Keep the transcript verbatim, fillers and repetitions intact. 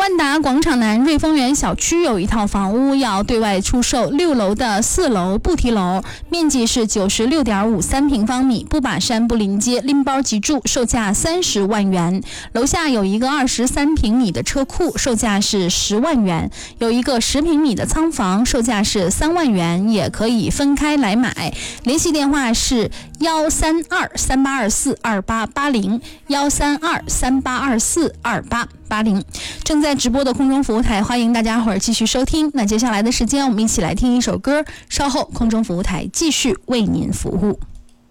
万达广场南瑞丰园小区有一套房屋要对外出售，六楼的四楼不提楼，面积是九十六点五三平方米，不把山不临街，拎包即住，售价三十万元。楼下有一个二十三平米的车库，售价是十万元，有一个十平米的仓房，售价是三万元，也可以分开来买。联系电话是幺三二三八二四二八八零，幺三二三八二四二八八零。正在直播的空中服务台，欢迎大家伙儿继续收听。那接下来的时间，我们一起来听一首歌，稍后空中服务台继续为您服务。